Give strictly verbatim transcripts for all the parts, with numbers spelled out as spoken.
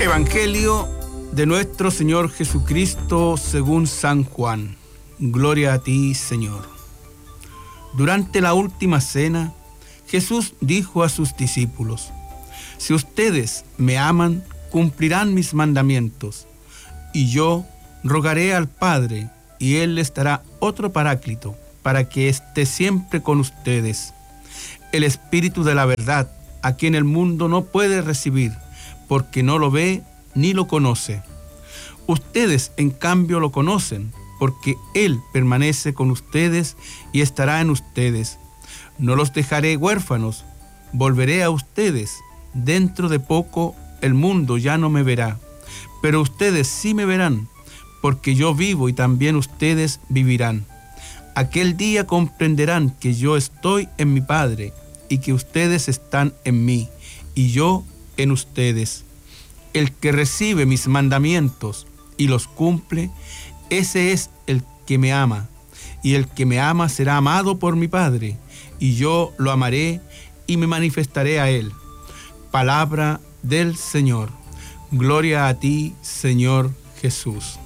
Evangelio de nuestro Señor Jesucristo según San Juan. Gloria a ti, Señor. Durante la última cena, Jesús dijo a sus discípulos: si ustedes me aman, cumplirán mis mandamientos, y yo rogaré al Padre, y Él les dará otro Paráclito, para que esté siempre con ustedes, el Espíritu de la verdad, a quien el mundo no puede recibir, porque no lo ve ni lo conoce. Ustedes, en cambio, lo conocen, porque Él permanece con ustedes y estará en ustedes. No los dejaré huérfanos, volveré a ustedes. Dentro de poco el mundo ya no me verá, pero ustedes sí me verán, porque yo vivo y también ustedes vivirán. Aquel día comprenderán que yo estoy en mi Padre y que ustedes están en mí y yo en ustedes. El que recibe mis mandamientos y los cumple, ese es el que me ama, y el que me ama será amado por mi Padre, y yo lo amaré y me manifestaré a él. Palabra del Señor. Gloria a ti, Señor Jesús.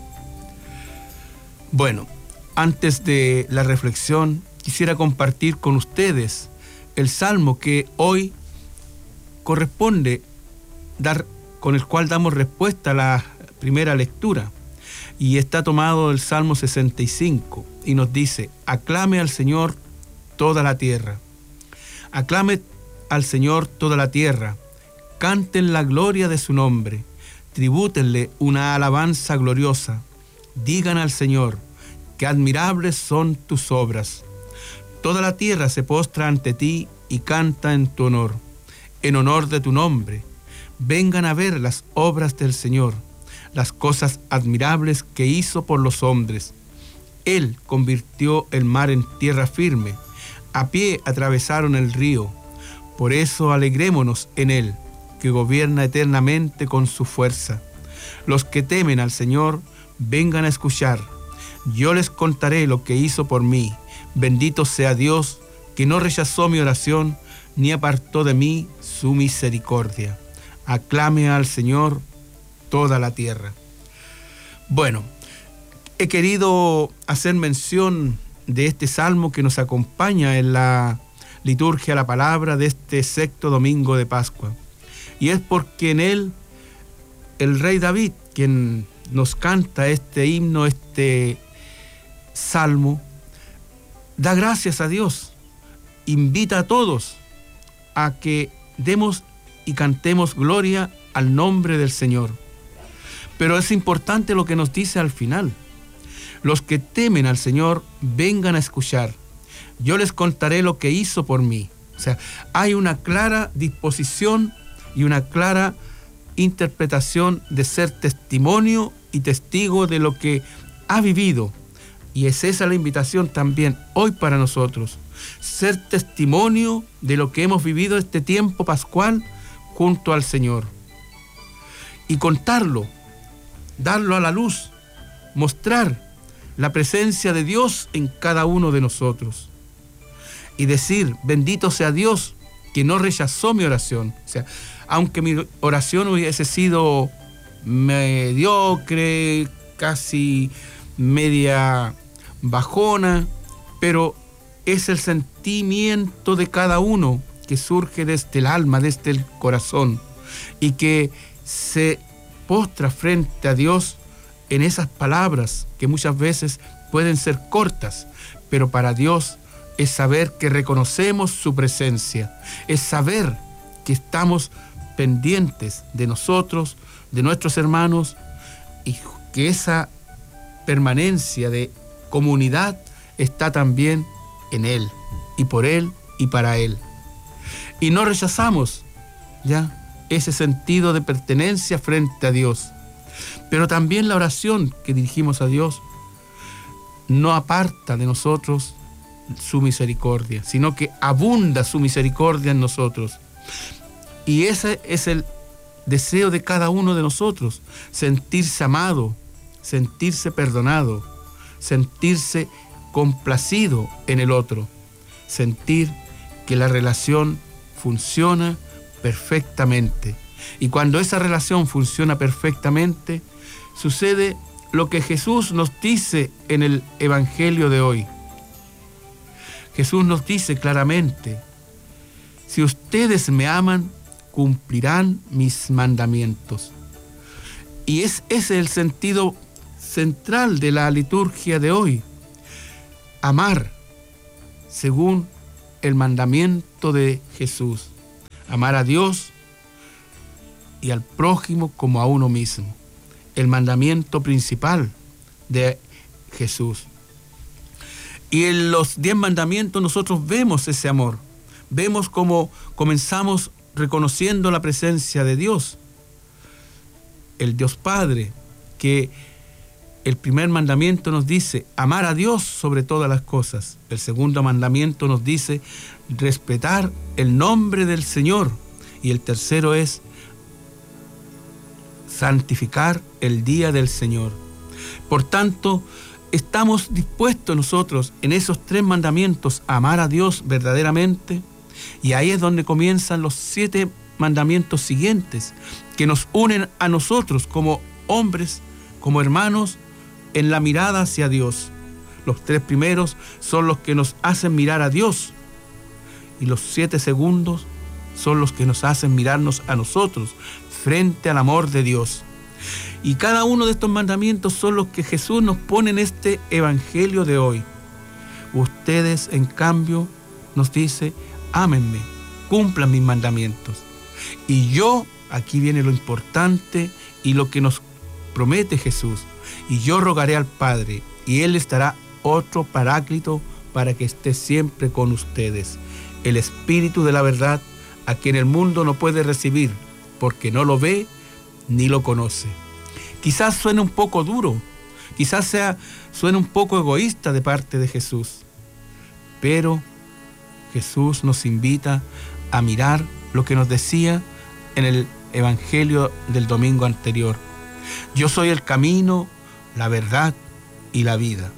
Bueno, antes de la reflexión, quisiera compartir con ustedes el salmo que hoy corresponde dar, con el cual damos respuesta a la primera lectura, y está tomado del Salmo sesenta y cinco, y nos dice: aclame al Señor toda la tierra. Aclame al Señor toda la tierra, canten la gloria de su nombre, tribútenle una alabanza gloriosa, digan al Señor, qué admirables son tus obras. Toda la tierra se postra ante ti y canta en tu honor, en honor de tu nombre. Vengan a ver las obras del Señor, las cosas admirables que hizo por los hombres. Él convirtió el mar en tierra firme, a pie atravesaron el río. Por eso alegrémonos en Él, que gobierna eternamente con su fuerza. Los que temen al Señor, vengan a escuchar. Yo les contaré lo que hizo por mí. Bendito sea Dios, que no rechazó mi oración, ni apartó de mí su misericordia. Aclame al Señor toda la tierra. Bueno, he querido hacer mención de este salmo que nos acompaña en la liturgia, la palabra de este sexto domingo de Pascua. Y es porque en él el rey David, quien nos canta este himno, este salmo, da gracias a Dios, invita a todos a que demos y cantemos gloria al nombre del Señor. Pero es importante lo que nos dice al final: los que temen al Señor, vengan a escuchar. Yo les contaré lo que hizo por mí. O sea, hay una clara disposición y una clara interpretación de ser testimonio y testigo de lo que ha vivido. Y es esa la invitación también hoy para nosotros: ser testimonio de lo que hemos vivido este tiempo pascual junto al Señor. Y contarlo, darlo a la luz, mostrar la presencia de Dios en cada uno de nosotros. Y decir: bendito sea Dios, que no rechazó mi oración. O sea, aunque mi oración hubiese sido mediocre, casi media bajona, pero es el sentimiento de cada uno que surge desde el alma, desde el corazón, y que se postra frente a Dios en esas palabras que muchas veces pueden ser cortas, pero para Dios es saber que reconocemos su presencia, es saber que estamos pendientes de nosotros, de nuestros hermanos, y que esa permanencia de comunidad está también en Él, y por Él y para Él. Y no rechazamos ya ese sentido de pertenencia frente a Dios. Pero también la oración que dirigimos a Dios no aparta de nosotros su misericordia, sino que abunda su misericordia en nosotros. Y ese es el deseo de cada uno de nosotros: sentirse amado, sentirse perdonado, sentirse complacido en el otro, sentir que la relación funciona perfectamente Y cuando esa relación funciona perfectamente, sucede lo que Jesús nos dice en el Evangelio de hoy. Jesús nos dice claramente: si ustedes me aman, cumplirán mis mandamientos. Y es ese el sentido central de la liturgia de hoy. Amar según el mandamiento de Jesús. Amar a Dios y al prójimo como a uno mismo. El mandamiento principal de Jesús. Y en los diez mandamientos nosotros vemos ese amor. Vemos cómo comenzamos reconociendo la presencia de Dios, el Dios Padre, que el primer mandamiento nos dice amar a Dios sobre todas las cosas. El segundo mandamiento nos dice respetar el nombre del Señor. Y el tercero es santificar el día del Señor. Por tanto, estamos dispuestos nosotros en esos tres mandamientos a amar a Dios verdaderamente. Y ahí es donde comienzan los siete mandamientos siguientes, que nos unen a nosotros como hombres, como hermanos, en la mirada hacia Dios. Los tres primeros son los que nos hacen mirar a Dios, y los siete segundos son los que nos hacen mirarnos a nosotros frente al amor de Dios. Y cada uno de estos mandamientos son los que Jesús nos pone en este Evangelio de hoy. Ustedes, en cambio, nos dice: ámenme, cumplan mis mandamientos. Y yo, aquí viene lo importante y lo que nos promete Jesús: y yo rogaré al Padre, y Él les dará otro Paráclito para que esté siempre con ustedes, el Espíritu de la verdad, a quien el mundo no puede recibir, porque no lo ve ni lo conoce. Quizás suene un poco duro, quizás sea, suene un poco egoísta de parte de Jesús, pero Jesús nos invita a mirar lo que nos decía en el Evangelio del domingo anterior: yo soy el camino, la verdad y la vida.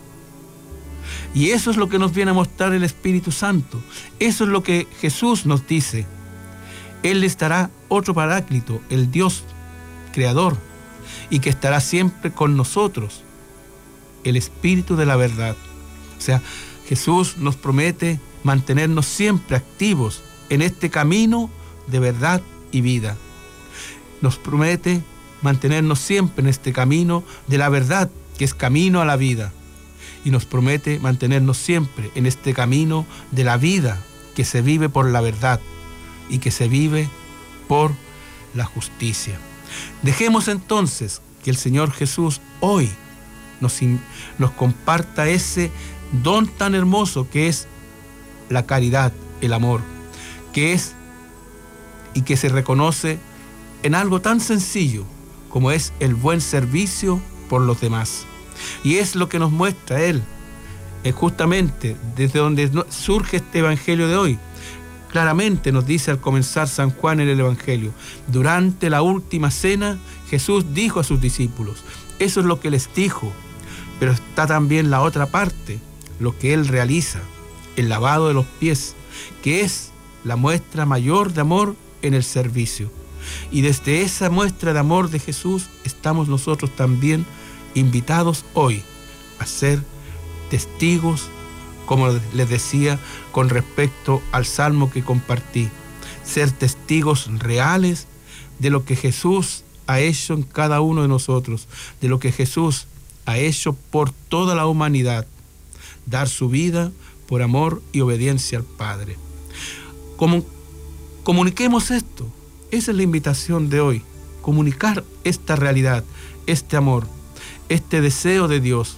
Y eso es lo que nos viene a mostrar el Espíritu Santo. Eso es lo que Jesús nos dice. Él les dará otro Paráclito, el Dios Creador, y que estará siempre con nosotros, el Espíritu de la verdad. O sea, Jesús nos promete mantenernos siempre activos en este camino de verdad y vida. Nos promete mantenernos siempre en este camino de la verdad, que es camino a la vida. Y nos promete mantenernos siempre en este camino de la vida, que se vive por la verdad y que se vive por la justicia. Dejemos entonces que el Señor Jesús hoy nos, nos comparta ese don tan hermoso que es la caridad, el amor, que es y que se reconoce en algo tan sencillo como es el buen servicio por los demás. Y es lo que nos muestra Él, es justamente desde donde surge este Evangelio de hoy. Claramente nos dice al comenzar San Juan en el Evangelio: durante la última cena, Jesús dijo a sus discípulos. Eso es lo que les dijo, pero está también la otra parte, lo que Él realiza, el lavado de los pies, que es la muestra mayor de amor en el servicio. Y desde esa muestra de amor de Jesús estamos nosotros también invitados hoy a ser testigos, como les decía con respecto al salmo que compartí, ser testigos reales de lo que Jesús ha hecho en cada uno de nosotros, de lo que Jesús ha hecho por toda la humanidad, dar su vida por amor y obediencia al Padre. Como, comuniquemos esto, esa es la invitación de hoy, comunicar esta realidad, este amor, este deseo de Dios.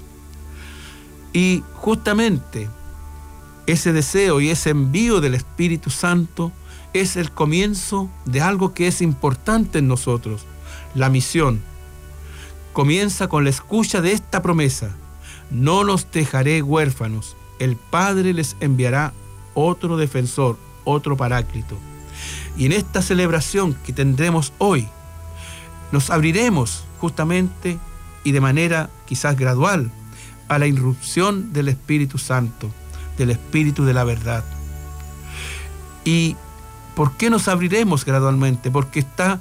Y justamente ese deseo y ese envío del Espíritu Santo es el comienzo de algo que es importante en nosotros, la misión. Comienza con la escucha de esta promesa: no los dejaré huérfanos, el Padre les enviará otro defensor, otro Paráclito. Y en esta celebración que tendremos hoy, nos abriremos justamente y de manera quizás gradual a la irrupción del Espíritu Santo, del Espíritu de la verdad. ¿Y por qué nos abriremos gradualmente? Porque está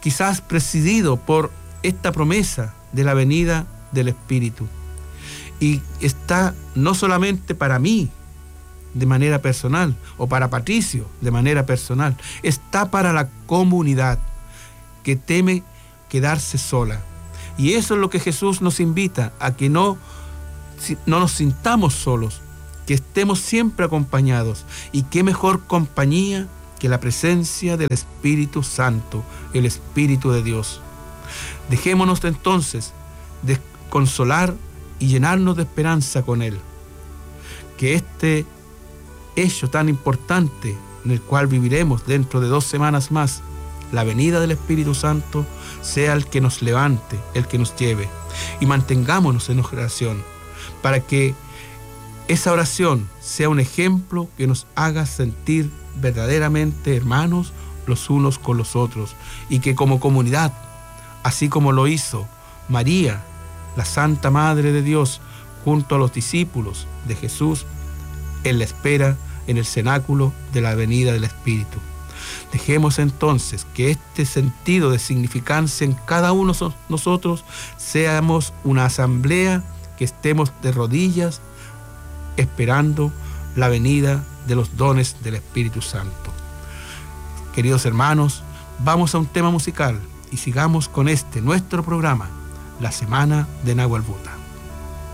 quizás presidido por esta promesa de la venida del Espíritu. Y está no solamente para mí, de manera personal, o para Patricio, de manera personal, está para la comunidad que teme quedarse sola. Y eso es lo que Jesús nos invita, a que no, no nos sintamos solos, que estemos siempre acompañados. Y qué mejor compañía que la presencia del Espíritu Santo, el Espíritu de Dios. Dejémonos entonces de consolar y llenarnos de esperanza con Él. Que este hecho tan importante, en el cual viviremos dentro de dos semanas más, la venida del Espíritu Santo, sea el que nos levante, el que nos lleve. Y mantengámonos en oración, para que esa oración sea un ejemplo que nos haga sentir verdaderamente hermanos los unos con los otros, y que como comunidad, así como lo hizo María, la Santa Madre de Dios, junto a los discípulos de Jesús, en la espera en el cenáculo de la venida del Espíritu. Dejemos entonces que este sentido de significancia en cada uno de nosotros seamos una asamblea que estemos de rodillas esperando la venida de los dones del Espíritu Santo. Queridos hermanos, vamos a un tema musical y sigamos con este nuestro programa, la Semana de Nahuelbuta.